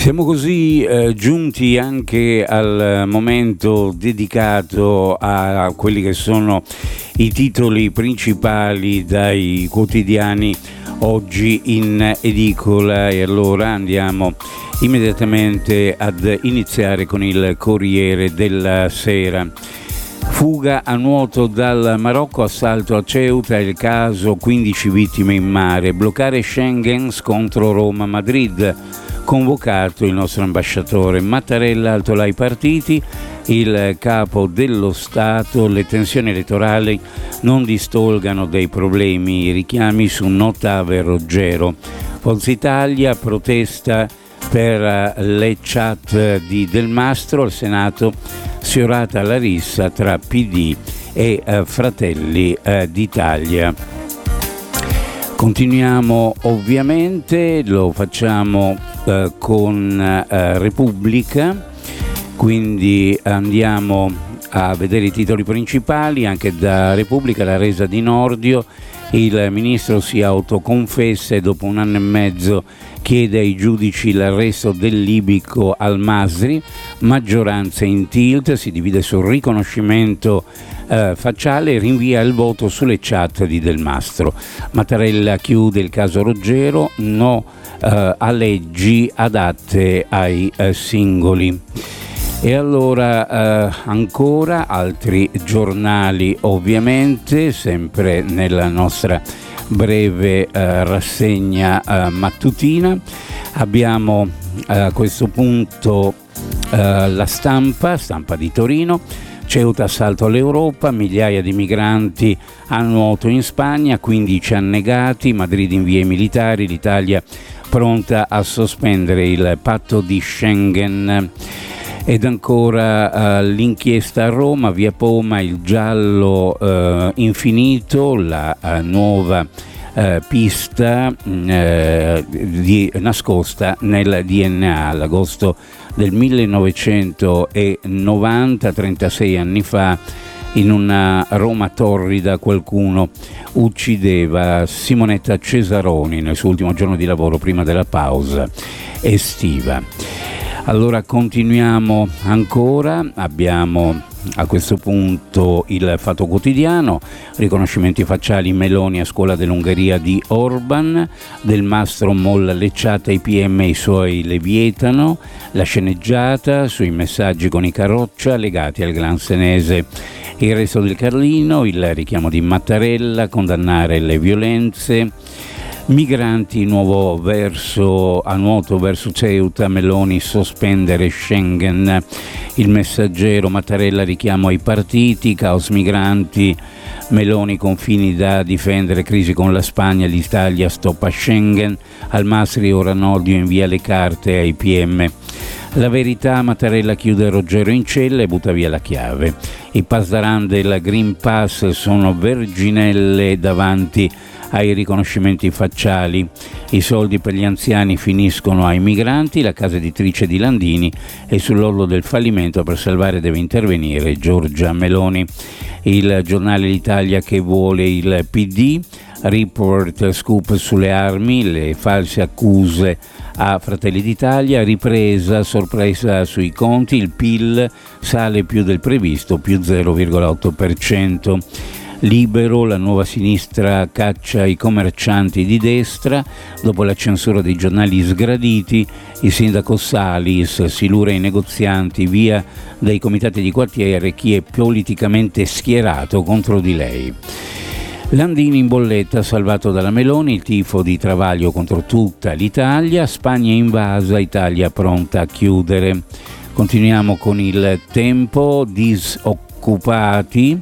Siamo così giunti anche al momento dedicato a quelli che sono i titoli principali dai quotidiani oggi in edicola, e allora andiamo immediatamente ad iniziare con il Corriere della Sera. Fuga a nuoto dal Marocco, assalto a Ceuta, il caso 15 vittime in mare, bloccare Schengen, scontro Roma-Madrid, convocato il nostro ambasciatore. Mattarella altola i partiti, il capo dello Stato, le tensioni elettorali non distolgano dei problemi, i richiami su Notave e Roggero. Forza Italia protesta per le chat di Del Mastro, al Senato sfiorata la rissa tra PD e Fratelli d'Italia. Continuiamo ovviamente, lo facciamo con Repubblica, quindi andiamo a vedere i titoli principali anche da Repubblica. La resa di Nordio, il ministro si autoconfessa e dopo un anno e mezzo chiede ai giudici l'arresto del libico Al-Masri, maggioranza in tilt, si divide sul riconoscimento facciale e rinvia il voto sulle chat di Del Mastro. Mattarella chiude il caso Roggero, no a leggi adatte ai singoli. E allora ancora altri giornali, ovviamente, sempre nella nostra breve rassegna mattutina. Abbiamo a questo punto la stampa di Torino. Ceuta, assalto all'Europa, migliaia di migranti a nuoto in Spagna, 15 annegati, Madrid invia i militari, l'Italia pronta a sospendere il patto di Schengen. Ed ancora l'inchiesta a Roma, via Poma, il giallo infinito, la nuova pista nascosta nel DNA. L'agosto del 1990, 36 anni fa, in una Roma torrida qualcuno uccideva Simonetta Cesaroni nel suo ultimo giorno di lavoro prima della pausa estiva. Allora continuiamo ancora, abbiamo a questo punto il Fatto Quotidiano, riconoscimenti facciali Meloni a scuola dell'Ungheria di Orban, Del Mastro molla le chat ai PM e i suoi le vietano, la sceneggiata sui messaggi con i Carroccia legati al clan senese, il resto del Carlino, il richiamo di Mattarella, condannare le violenze. Migranti, nuovo a nuoto verso Ceuta, Meloni sospendere Schengen. Il Messaggero, Mattarella richiamo ai partiti, caos migranti, Meloni confini da difendere, crisi con la Spagna, l'Italia stoppa Schengen, Al-Masri ora Nordio invia le carte ai PM. La Verità, Mattarella chiude Roggero in cella e butta via la chiave. I pasdaran del Green Pass sono verginelle davanti ai riconoscimenti facciali. I soldi per gli anziani finiscono ai migranti, la casa editrice di Landini è sull'orlo del fallimento, per salvare deve intervenire Giorgia Meloni. Il Giornale d'Italia che vuole il PD, report scoop sulle armi, le false accuse a Fratelli d'Italia, ripresa, sorpresa sui conti, il PIL sale più del previsto, più 0,8%. Libero, la nuova sinistra caccia i commercianti di destra, dopo la censura dei giornali sgraditi, il sindaco Salis si lura ai negozianti, via dai comitati di quartiere chi è politicamente schierato contro di lei. Landini in bolletta, salvato dalla Meloni, il tifo di Travaglio contro tutta l'Italia, Spagna invasa, Italia pronta a chiudere. Continuiamo con il Tempo, disoccupati.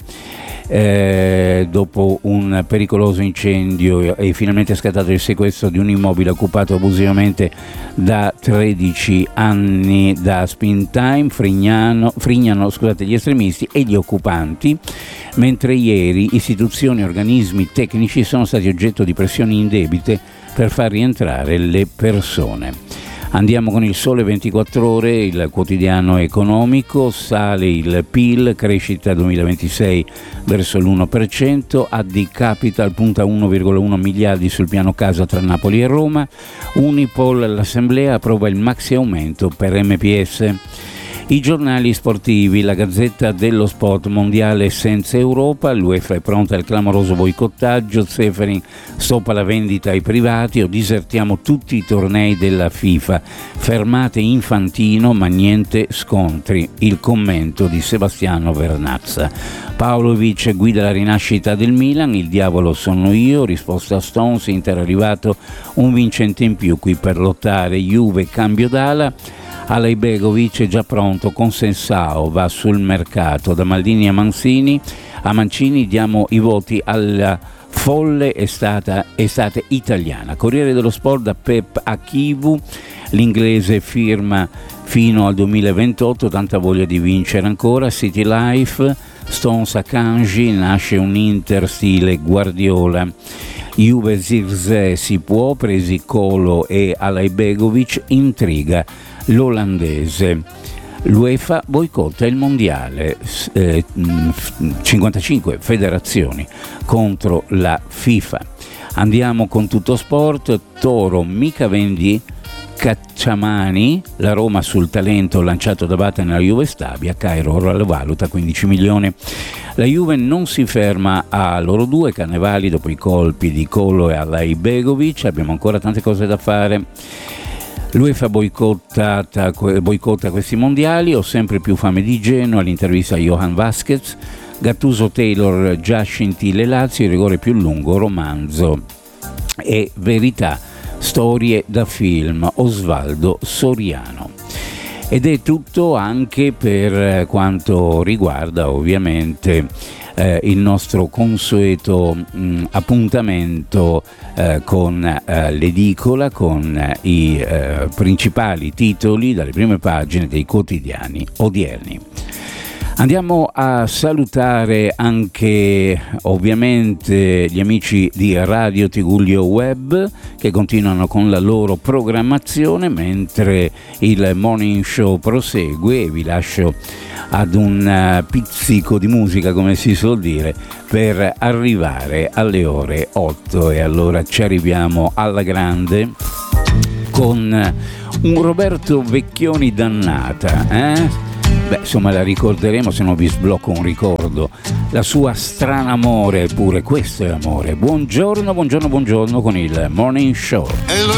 Dopo un pericoloso incendio è finalmente scattato il sequestro di un immobile occupato abusivamente da 13 anni da Spintime, Frignano, gli estremisti e gli occupanti, mentre ieri istituzioni e organismi tecnici sono stati oggetto di pressioni indebite per far rientrare le persone. Andiamo con il Sole 24 Ore, il quotidiano economico. Sale il PIL, crescita 2026 verso l'1%, AD Capital punta 1,1 miliardi sul piano casa tra Napoli e Roma. Unipol, l'assemblea approva il maxi aumento per MPS. I giornali sportivi, la Gazzetta dello Sport, mondiale senza Europa, l'UEFA è pronta al clamoroso boicottaggio, Ceferin stoppa la vendita ai privati o disertiamo tutti i tornei della FIFA, fermate Infantino ma niente scontri, il commento di Sebastiano Vernazza. Pavlovic guida la rinascita del Milan, il diavolo sono io, risposta a Stones, Inter arrivato un vincente in più qui per lottare, Juve cambio d'ala. Alejbegovic è già pronto con Sensao, va sul mercato. Da Maldini a Mancini, a Mancini diamo i voti alla folle estate italiana. Corriere dello Sport da Pep a Kivu, l'inglese firma fino al 2028, tanta voglia di vincere ancora. City Life, Stones a Kanji, nasce un Inter stile Guardiola. Juve Zirze si può, presi Colo e Alejbegovic, intriga l'olandese. L'UEFA boicotta il mondiale, 55 federazioni contro la FIFA. Andiamo con Tutto Sport. Toro, mica vendi Cacciamani, la Roma sul talento lanciato da Bata nella Juve Stabia, Cairo lo valuta 15 milioni. La Juve non si ferma a loro due, Cannavali dopo i colpi di Colo e Alejbegovic, abbiamo ancora tante cose da fare. L'UEFA boicotta questi mondiali, ho sempre più fame di Genoa, l'intervista a Johan Vasquez, Gattuso Taylor già scintille Lazio, il rigore più lungo, romanzo e verità, storie da film, Osvaldo Soriano. Ed è tutto anche per quanto riguarda ovviamente il nostro consueto appuntamento con l'edicola, con i principali titoli dalle prime pagine dei quotidiani odierni. Andiamo a salutare anche ovviamente gli amici di Radio Tigullio Web che continuano con la loro programmazione mentre il Morning Show prosegue, e vi lascio ad un pizzico di musica, come si suol dire, per arrivare alle ore 8, e allora ci arriviamo alla grande con un Roberto Vecchioni dannata, Beh, insomma, la ricorderemo, se non vi sblocco un ricordo. La sua strana amore, pure questo è amore. Buongiorno con il Morning Show.